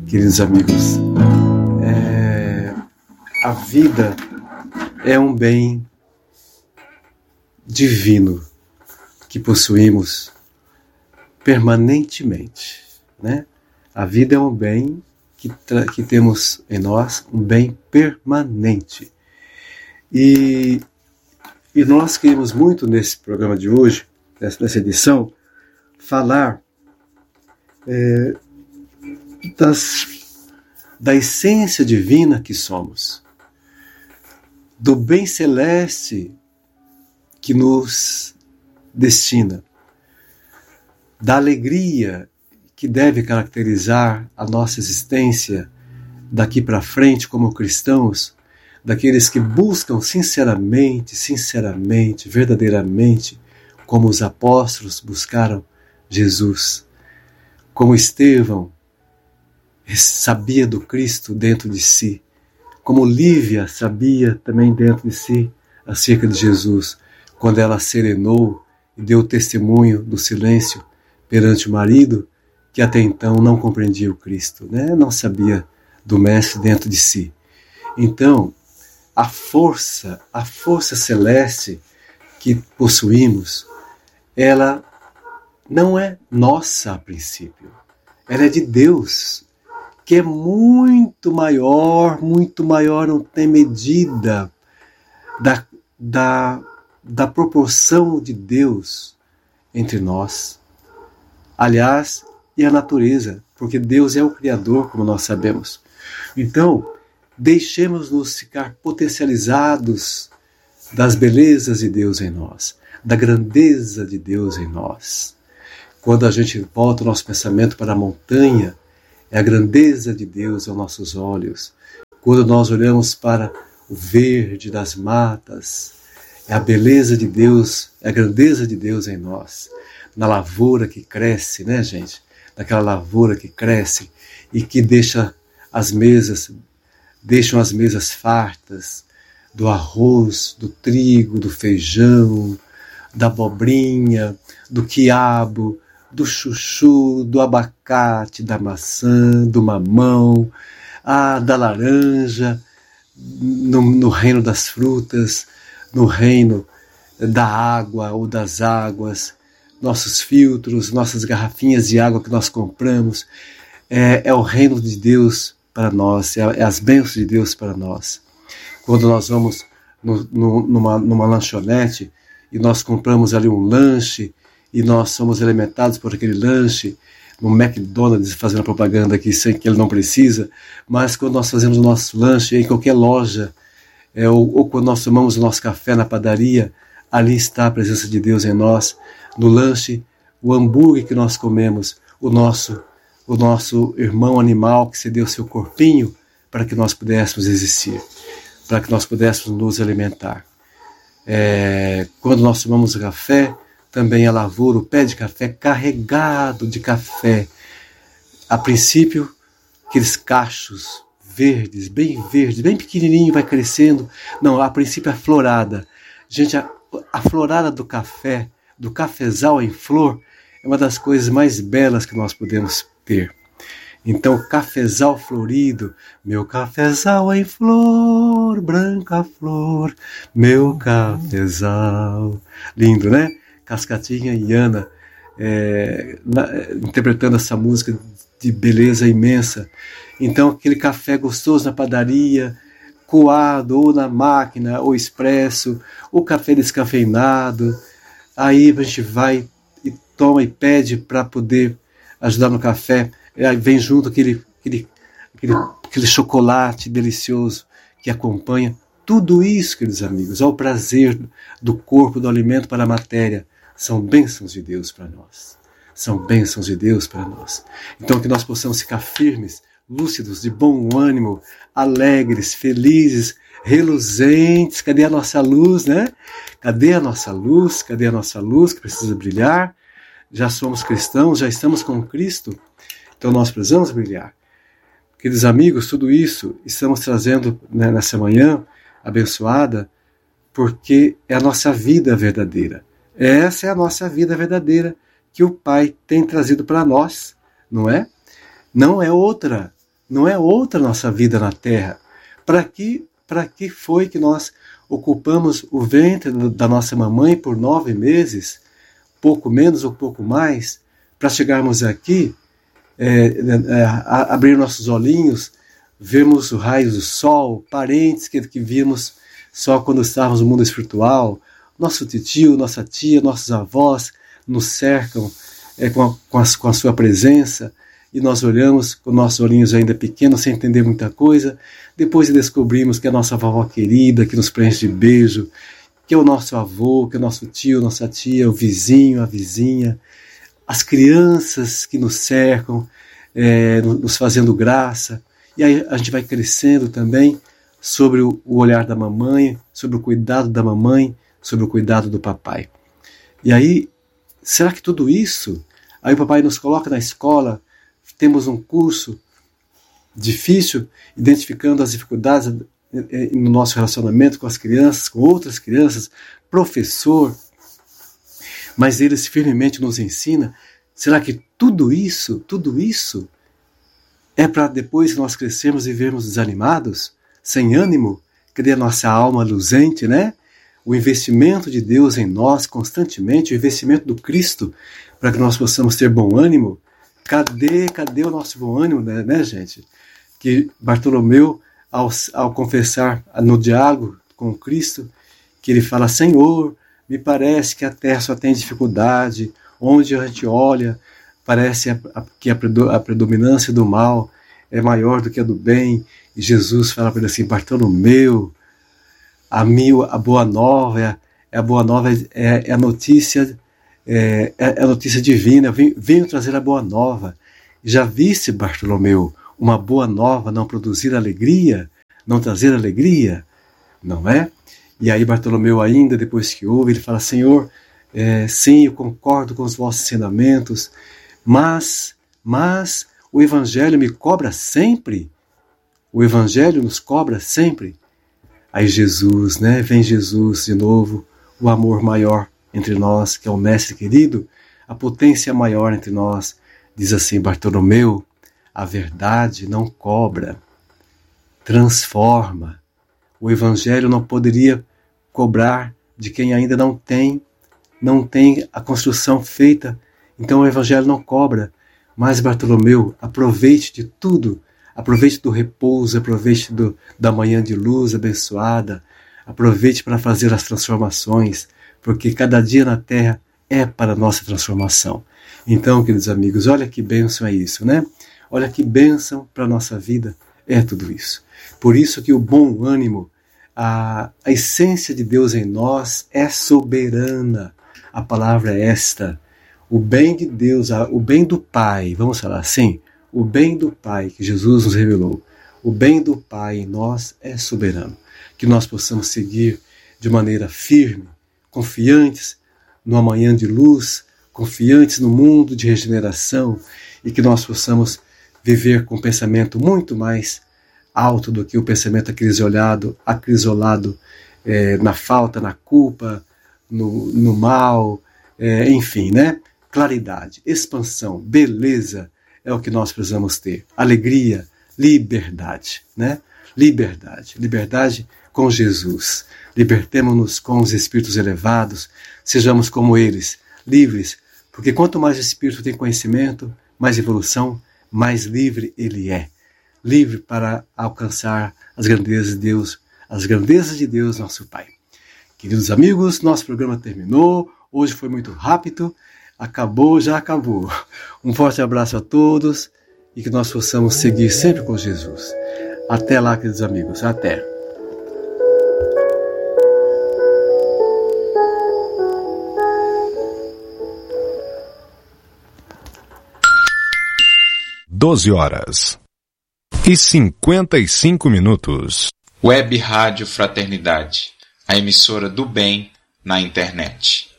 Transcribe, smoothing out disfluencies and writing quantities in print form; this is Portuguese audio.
queridos amigos, a vida é um bem divino que possuímos permanentemente, né? A vida é um bem que temos em nós, um bem permanente. E nós queremos muito nesse programa de hoje, nessa edição, falar da essência divina que somos, do bem celeste que nos destina, da alegria que deve caracterizar a nossa existência daqui para frente como cristãos, daqueles que buscam sinceramente, verdadeiramente, como os apóstolos buscaram Jesus, como Estevão sabia do Cristo dentro de si, como Lívia sabia também dentro de si acerca de Jesus, quando ela serenou e deu testemunho do silêncio perante o marido, que até então não compreendia o Cristo, né? Não sabia do Mestre dentro de si. Então, a força celeste que possuímos, ela não é nossa a princípio. Ela é de Deus, que é muito maior, não tem medida da proporção de Deus entre nós. Aliás, e a natureza, porque Deus é o Criador, como nós sabemos. Então, deixemos-nos ficar potencializados das belezas de Deus em nós, da grandeza de Deus em nós. Quando a gente volta o nosso pensamento para a montanha, é a grandeza de Deus aos nossos olhos. Quando nós olhamos para o verde das matas, é a beleza de Deus, é a grandeza de Deus em nós. Na lavoura que cresce, né, gente? Daquela lavoura que cresce e que deixam as mesas fartas do arroz, do trigo, do feijão, da abobrinha, do quiabo, do chuchu, do abacate, da maçã, do mamão, da laranja, no reino das frutas, no reino da água ou das águas, nossos filtros, nossas garrafinhas de água que nós compramos, é o reino de Deus para nós, é as bênçãos de Deus para nós. Quando nós vamos numa lanchonete e nós compramos ali um lanche e nós somos alimentados por aquele lanche, no McDonald's, fazendo propaganda aqui sem que ele não precisa, mas quando nós fazemos o nosso lanche em qualquer loja, ou quando nós tomamos o nosso café na padaria, ali está a presença de Deus em nós. No lanche, o hambúrguer que nós comemos, o nosso irmão animal que cedeu seu corpinho para que nós pudéssemos existir, para que nós pudéssemos nos alimentar. Quando nós tomamos o café, também a lavoura, o pé de café carregado de café. A princípio, aqueles cachos verdes, bem pequenininho, vai crescendo. Não, a princípio a florada. Gente, a florada do café, do cafezal em flor, é uma das coisas mais belas que nós podemos ter. Então, cafezal florido, meu cafezal em flor, branca flor, meu cafezal. Lindo, né? Cascatinha e Ana interpretando essa música de beleza imensa. Então, aquele café gostoso na padaria, coado ou na máquina, ou expresso, ou café descafeinado. Aí a gente vai e toma e pede para poder ajudar no café. Aí vem junto aquele chocolate delicioso que acompanha. Tudo isso, queridos amigos, ao prazer do corpo, do alimento para a matéria, são bênçãos de Deus para nós. São bênçãos de Deus para nós. Então que nós possamos ficar firmes, lúcidos, de bom ânimo, alegres, felizes, reluzentes. Cadê a nossa luz, né? Cadê a nossa luz? Cadê a nossa luz que precisa brilhar? Já somos cristãos, já estamos com Cristo, então nós precisamos brilhar. Queridos amigos, tudo isso estamos trazendo, né, nessa manhã abençoada, porque é a nossa vida verdadeira. Essa é a nossa vida verdadeira que o Pai tem trazido para nós, não é? Não é outra. Não é outra nossa vida na Terra. Para que foi que nós ocupamos o ventre da nossa mamãe por 9 meses, pouco menos ou pouco mais, para chegarmos aqui, abrir nossos olhinhos, vermos os raios do sol, parentes que vimos só quando estávamos no mundo espiritual, nosso tio, nossa tia, nossos avós nos cercam com a sua presença, e nós olhamos com nossos olhinhos ainda pequenos, sem entender muita coisa. Depois descobrimos que é a nossa vovó querida, que nos preenche de beijo, que é o nosso avô, que é o nosso tio, nossa tia, o vizinho, a vizinha, as crianças que nos cercam, nos fazendo graça. E aí a gente vai crescendo também sobre o olhar da mamãe, sobre o cuidado da mamãe, sobre o cuidado do papai. E aí, será que tudo isso... Aí o papai nos coloca na escola, temos um curso difícil, identificando as dificuldades no nosso relacionamento com as crianças, com outras crianças, professor, mas ele firmemente nos ensina. Será que tudo isso é para depois que nós crescermos e vermos desanimados, sem ânimo? Cadê a nossa alma luzente, né? O investimento de Deus em nós constantemente, o investimento do Cristo, para que nós possamos ter bom ânimo. Cadê o nosso bom ânimo, né, gente? Que Bartolomeu, ao confessar no diálogo com Cristo, que ele fala: Senhor, me parece que a terra só tem dificuldade, onde a gente olha, parece que a predominância do mal é maior do que a do bem. E Jesus fala para ele assim: Bartolomeu, a boa nova é a notícia. É a notícia divina, venho trazer a boa nova. Já viste, Bartolomeu, uma boa nova não produzir alegria, não trazer alegria? Não é? E aí Bartolomeu ainda, depois que ouve, ele fala: Senhor, sim, eu concordo com os vossos ensinamentos, mas o Evangelho me cobra sempre? O Evangelho nos cobra sempre? Aí Jesus, né? Vem Jesus de novo, o amor maior entre nós, que é o mestre querido, a potência maior entre nós, diz assim: Bartolomeu, a verdade não cobra, transforma. O Evangelho não poderia cobrar de quem ainda não tem a construção feita, então o Evangelho não cobra. Mas Bartolomeu, aproveite de tudo, aproveite do repouso, aproveite da manhã de luz abençoada, aproveite para fazer as transformações, porque cada dia na Terra é para a nossa transformação. Então, queridos amigos, olha que bênção é isso, né? Olha que bênção para a nossa vida é tudo isso. Por isso que o bom ânimo, a essência de Deus em nós é soberana. A palavra é esta. O bem de Deus, o bem do Pai, vamos falar assim, o bem do Pai que Jesus nos revelou, o bem do Pai em nós é soberano. Que nós possamos seguir de maneira firme, confiantes no amanhã de luz, confiantes no mundo de regeneração, e que nós possamos viver com um pensamento muito mais alto do que o pensamento acrisolado na falta, na culpa, no mal, enfim, né? Claridade, expansão, beleza é o que nós precisamos ter. Alegria, liberdade, né? Liberdade com Jesus. Libertemo-nos com os espíritos elevados, sejamos como eles, livres, porque quanto mais o espírito tem conhecimento, mais evolução, mais livre ele é. Livre para alcançar as grandezas de Deus, nosso Pai. Queridos amigos, nosso programa terminou, hoje foi muito rápido, já acabou. Um forte abraço a todos e que nós possamos seguir sempre com Jesus. Até lá, queridos amigos, até. horas e 55 minutos. Web Rádio Fraternidade, a emissora do bem na internet.